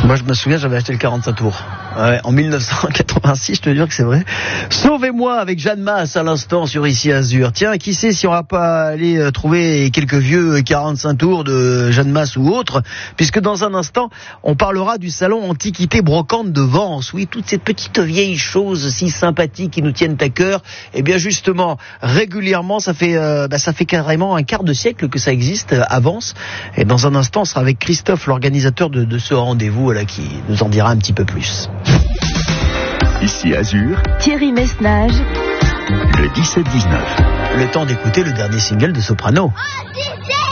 Moi, je me souviens, j'avais acheté le 45 tours. Ouais, en 1986, je te jure que c'est vrai. Sauvez-moi avec Jeanne Masse à l'instant sur Ici Azur. Tiens, qui sait si on va pas aller trouver quelques vieux 45 tours de Jeanne Masse ou autre, puisque dans un instant, on parlera du salon Antiquité Brocante de Vence. Oui, toutes ces petites vieilles choses si sympathiques qui nous tiennent à cœur. Et bien justement, régulièrement, ça fait carrément un quart de siècle que ça existe à Vence. Et dans un instant, on sera avec Christophe, l'organisateur de ce rendez-vous là, qui nous en dira un petit peu plus. Ici Azur, Thierry Messnage, le 17-19. Le temps d'écouter le dernier single de Soprano. Oh,